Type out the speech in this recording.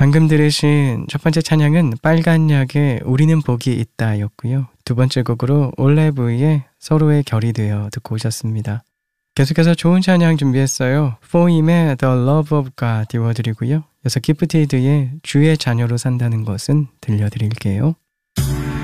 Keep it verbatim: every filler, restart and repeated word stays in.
방금 들으신 첫 번째 찬양은 빨간 약의 우리는 복이 있다 였고요. 두 번째 곡으로 올레브의 서로의 결이 되어 듣고 오셨습니다. 계속해서 좋은 찬양 준비했어요. 포임의 The Love of God 띄워드리고요. 여기서 기프티드의 주의 자녀로 산다는 것은 들려드릴게요.